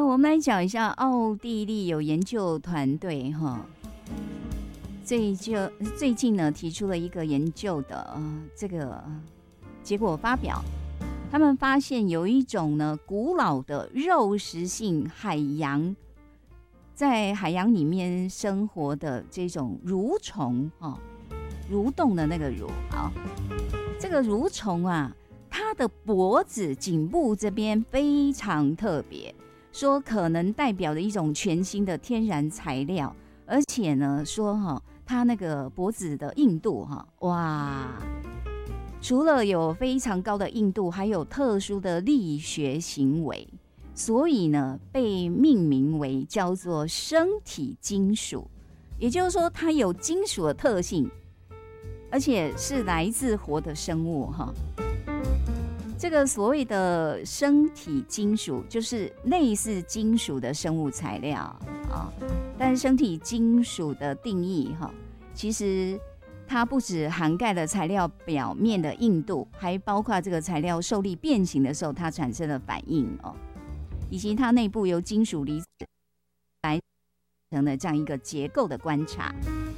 我们来讲一下奥地利有研究团队哈，最近呢提出了一个研究的这个结果发表，他们发现有一种呢古老的肉食性海洋，在海洋里面生活的这种蠕虫蠕动的那个蠕啊，这个蠕虫啊，它的脖子颈部这边非常特别，说可能代表的一种全新的天然材料，而且呢说它那个脖子的硬度哇，除了有非常高的硬度，还有特殊的力学行为，所以呢被命名为叫做生体金属，也就是说它有金属的特性，而且是来自活的生物这个所谓的生体金属就是类似金属的生物材料但是生体金属的定义其实它不只涵盖了材料表面的硬度，还包括这个材料受力变形的时候它产生的反应以及它内部由金属离子来成的这样一个结构的观察。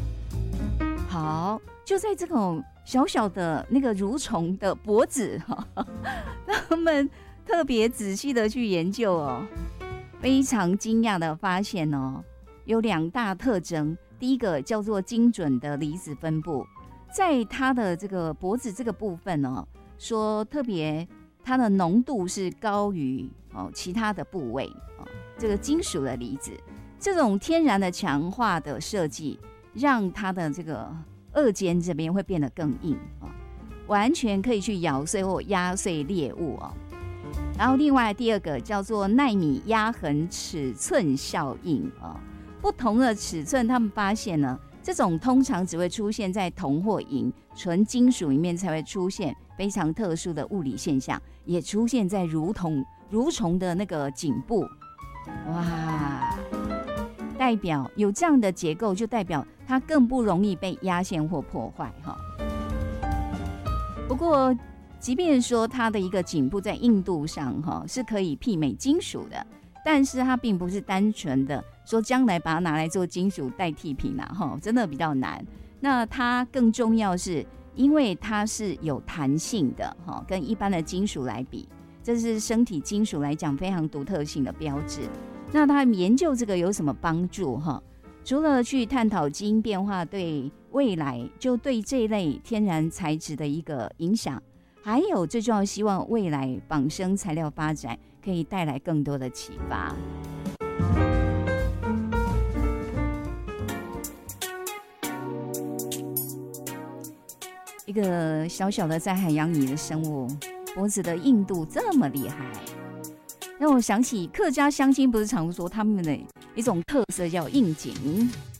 好，就在这种小小的那个蠕虫的脖子他们特别仔细的去研究非常惊讶的发现有2大特征。第一个叫做精准的离子分布，在它的这个脖子这个部分说特别它的浓度是高于其他的部位这个金属的离子，这种天然的强化的设计让它的这个2尖这边会变得更硬完全可以去咬碎或压碎猎物然后另外第2个叫做奈米压痕尺寸效应不同的尺寸他们发现呢，这种通常只会出现在铜或银纯金属里面才会出现非常特殊的物理现象，也出现在蠕虫的那个颈部。哇，代表有这样的结构，就代表它更不容易被压陷或破坏不过即便说它的一个颈部在硬度上是可以媲美金属的，但是它并不是单纯的说将来把它拿来做金属代替品真的比较难。那它更重要是因为它是有弹性的跟一般的金属来比，这是生体金属来讲非常独特性的标志。那他研究这个有什么帮助除了去探讨基因变化对未来就对这一类天然材质的一个影响，还有最重要希望未来仿生材料发展可以带来更多的启发。一个小小的在海洋里的生物，脖子的硬度这么厉害，让我想起客家乡亲不是常说他们的一种特色叫应景。